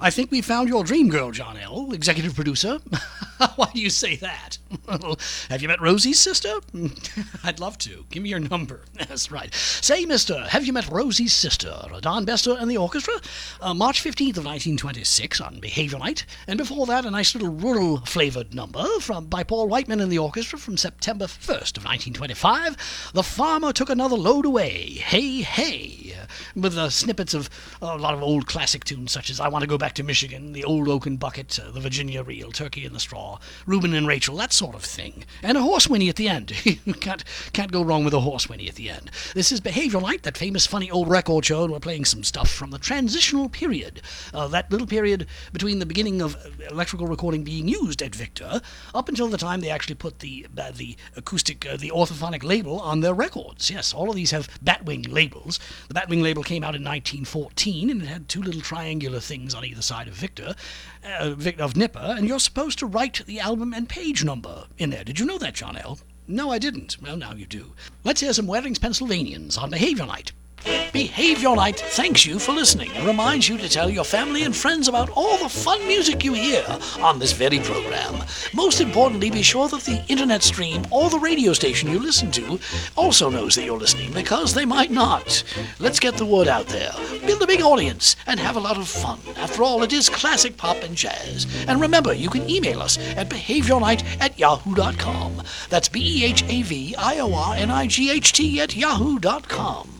I think we found your dream girl, John L., executive producer. Why do you say that? Have you met Rosie's sister? I'd love to. Give me your number. That's right. Say, mister, have you met Rosie's sister, Don Bester and the orchestra? March 15th of 1926 on Behavior Night, and before that a nice little rural-flavored number by Paul Whiteman and the orchestra from September 1st of 1925, The Farmer Took Another Load Away, Hey, Hey, with snippets of a lot of old classic tunes such as I Want to Go Back to Michigan, The Old Oaken Bucket, The Virginia Reel, Turkey in the Straw, Reuben and Rachel, that sort of thing. And a horse whinny at the end. You can't go wrong with a horse whinny at the end. This is Behavior Night, that famous funny old record show, and we're playing some stuff from the transitional period, that little period between the beginning of electrical recording being used at Victor up until the time they actually put the acoustic, the orthophonic label on their records. Yes, all of these have Batwing labels. The Batwing label came out in 1914, and it had two little triangular things on either side of Victor, of Nipper, and you're supposed to write the album and page number in there. Did you know that, John L.? No, I didn't. Well, now you do. Let's hear some Waring's Pennsylvanians on Behavior Night. Behavior Night thanks you for listening and reminds you to tell your family and friends about all the fun music you hear on this very program. Most importantly, be sure that the internet stream or the radio station you listen to also knows that you're listening, because they might not. Let's get the word out there, build a big audience, and have a lot of fun. After all, it is classic pop and jazz. And remember, you can email us at behaviornight@yahoo.com. That's BEHAVIORNIGHT@yahoo.com.